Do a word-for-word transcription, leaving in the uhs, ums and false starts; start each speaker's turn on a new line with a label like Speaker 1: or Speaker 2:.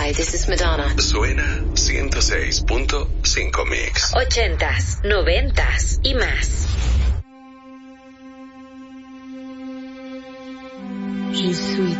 Speaker 1: Hi, this is Madonna.
Speaker 2: Suena ciento seis punto cinco Mix.
Speaker 3: Ochentas, noventas y más.
Speaker 4: Je suis